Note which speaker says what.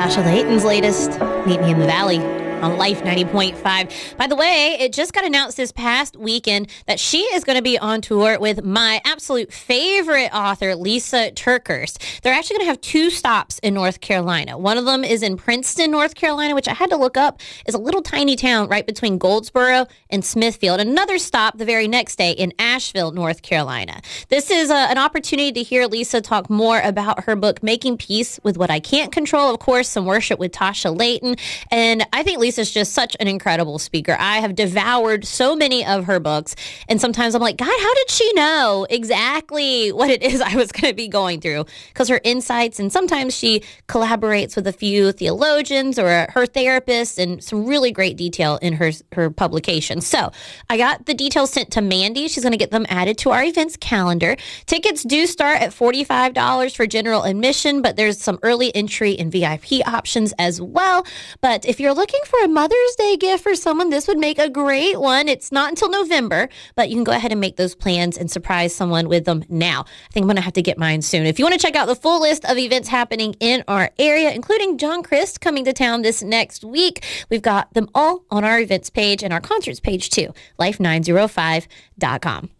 Speaker 1: Tasha Layton's latest, Meet Me in the Valley, on Life 90.5. By the way, it just got announced this past weekend that she is going to be on tour with my absolute favorite author, Lysa TerKeurst. They're actually going to have 2 stops in North Carolina. One of them is in Princeton, North Carolina, which I had to look up, is a little tiny town right between Goldsboro and Smithfield. Another stop the very next day in Asheville, North Carolina. This is an opportunity to hear Lysa talk more about her book, Making Peace with What I Can't Control. Of course, some worship with Tasha Layton. And I think Lysa's just such an incredible speaker. I have devoured so many of her books, and sometimes I'm like, God, how did she know exactly what it is I was going to be going through? Because her insights, and sometimes she collaborates with a few theologians or her therapist, and some really great detail in her publication. So I got the details sent to Mandy. She's going to get them added to our events calendar. Tickets do start at $45 for general admission, but there's some early entry and VIP options as well. But if you're looking for a Mother's Day gift for someone, this would make a great one. It's not until November, but you can go ahead and make those plans and surprise someone with them now. I think I'm going to have to get mine soon. If you want to check out the full list of events happening in our area, including John Crist coming to town this next week, we've got them all on our events page and our concerts page too, life905.com.